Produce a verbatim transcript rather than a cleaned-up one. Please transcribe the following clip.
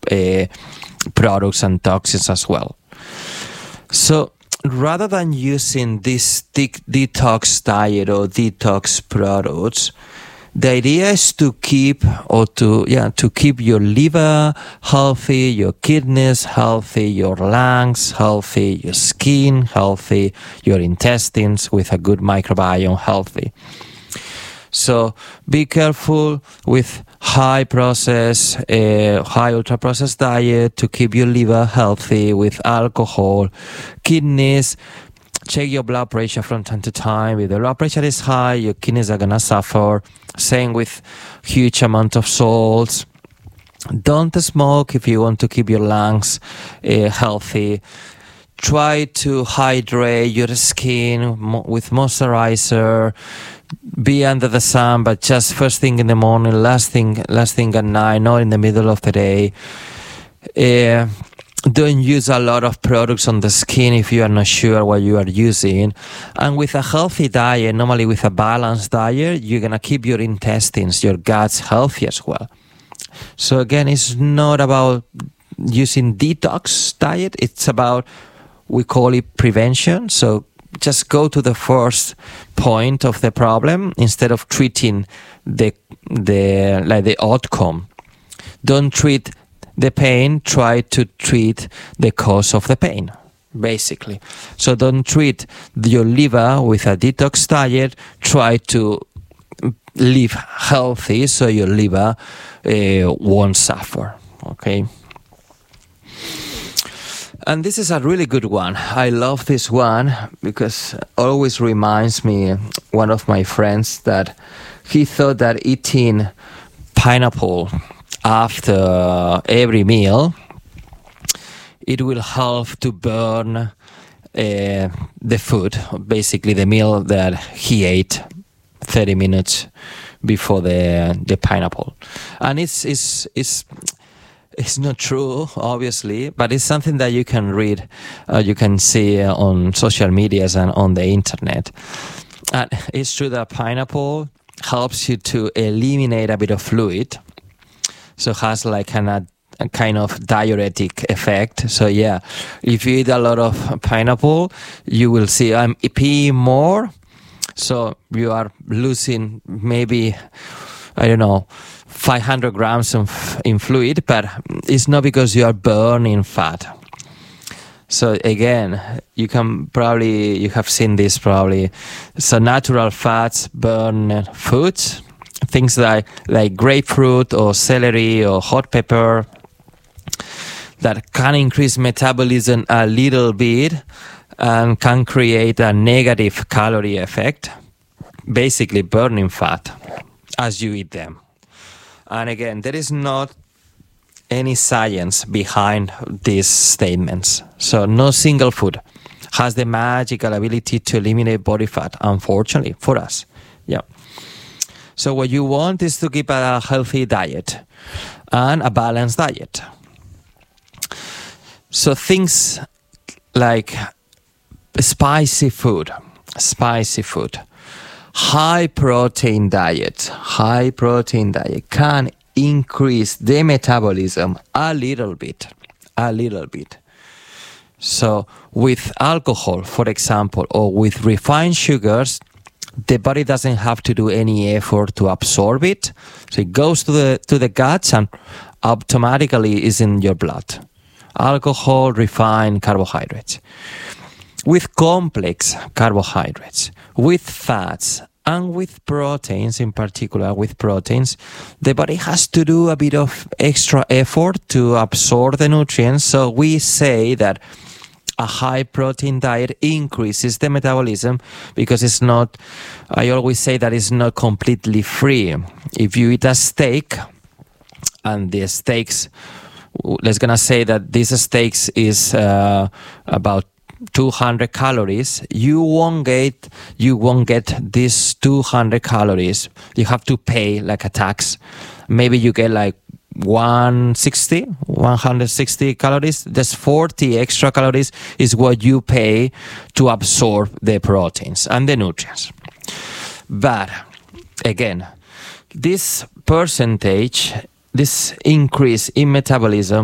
uh, products and toxins as well. So rather than using this de- detox diet or detox products, the idea is to keep or to yeah to keep your liver healthy, your kidneys healthy, your lungs healthy, your skin healthy, your intestines with a good microbiome healthy. So be careful with high process, uh, high ultra processed diet to keep your liver healthy with alcohol, kidneys. Check your blood pressure from time to time. If the blood pressure is high, your kidneys are gonna suffer. Same with huge amount of salts. Don't smoke if you want to keep your lungs uh, healthy. Try to hydrate your skin mo- with moisturizer. Be under the sun, but just first thing in the morning, last thing, last thing at night, not in the middle of the day. Uh, don't use a lot of products on the skin if you are not sure what you are using. And with a healthy diet, normally with a balanced diet, you're gonna keep your intestines, your guts healthy as well. So again, it's not about using detox diet. It's about, we call it prevention. So just go to the first point of the problem instead of treating the the like the outcome. Don't treat the pain, try to treat the cause of the pain, basically. So don't treat your liver with a detox diet, try to live healthy so your liver uh, won't suffer, okay? And this is a really good one. I love this one because it always reminds me one of my friends that he thought that eating pineapple after every meal, it will help to burn uh, the food, basically the meal that he ate thirty minutes before the the pineapple. And it's it's it's It's not true, obviously, but it's something that you can read, uh, you can see uh, on social medias and on the internet. And it's true that pineapple helps you to eliminate a bit of fluid, so it has like an, a, a kind of diuretic effect. So yeah, if you eat a lot of pineapple, you will see I'm peeing more, so you are losing maybe, I don't know, five hundred grams of, in fluid, but it's not because you are burning fat. So again, you can probably, you have seen this probably. So natural fats burn foods, things like, like grapefruit or celery or hot pepper that can increase metabolism a little bit and can create a negative calorie effect, basically burning fat as you eat them. And again, there is not any science behind these statements. So no single food has the magical ability to eliminate body fat, unfortunately, for us. Yeah. So what you want is to keep a healthy diet and a balanced diet. So things like spicy food, spicy food, high protein diet, high protein diet can increase the metabolism a little bit, a little bit. So with alcohol, for example, or with refined sugars, the body doesn't have to do any effort to absorb it. So it goes to the to the guts and automatically is in your blood. Alcohol, refined carbohydrates. With complex carbohydrates, with fats, and with proteins, in particular with proteins, the body has to do a bit of extra effort to absorb the nutrients. So we say that a high protein diet increases the metabolism because it's not, I always say that it's not completely free. If you eat a steak and the steaks, let's gonna say that this steaks is uh, about two hundred calories, you won't get you won't get these two hundred calories. You have to pay like a tax. Maybe you get like one sixty, one hundred sixty calories. There's forty extra calories is what you pay to absorb the proteins and the nutrients. But again, this percentage, this increase in metabolism